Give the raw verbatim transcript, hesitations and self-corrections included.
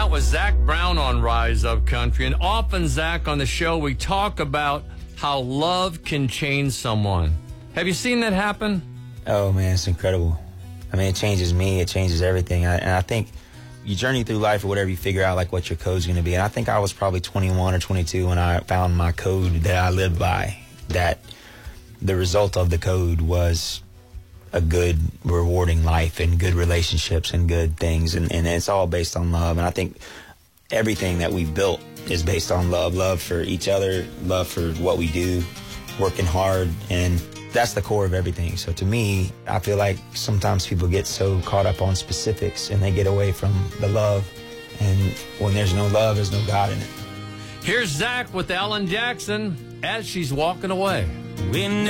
That was Zach Brown on Rise Up Country. And often, Zach, on the show, we talk about how love can change someone. Have you seen that happen? Oh, man, it's incredible. I mean, it changes me. It changes everything. I, and I think you journey through life or whatever, you figure out, like, what your code's going to be. And I think I was probably twenty-one or twenty-two when I found my code that I lived by, that the result of the code was a good, rewarding life and good relationships and good things. And, and it's all based on love. And I think everything that we've built is based on love. Love for each other, love for what we do, working hard. And that's the core of everything. So to me, I feel like sometimes people get so caught up on specifics and they get away from the love. And when there's no love, there's no God in it. Here's Zach with Alan Jackson as she's walking away. We